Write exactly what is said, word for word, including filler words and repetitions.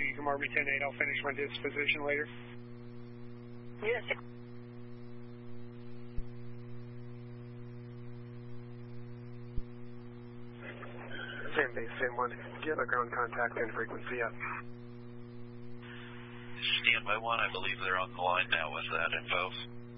you can mark me ten eight. I'll finish my disposition later. Yes. Same base, same one. Do you have a ground contact and frequency up? Standby one, I believe they're on the line now with that info.